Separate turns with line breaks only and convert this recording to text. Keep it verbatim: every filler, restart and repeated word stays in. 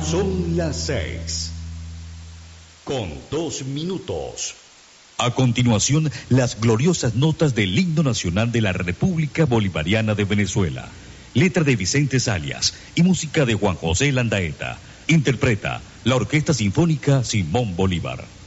Son las seis, con dos minutos.
A continuación, las gloriosas notas del himno nacional de la República Bolivariana de Venezuela. Letra de Vicente Salias y música de Juan José Landaeta. Interpreta la Orquesta Sinfónica Simón Bolívar.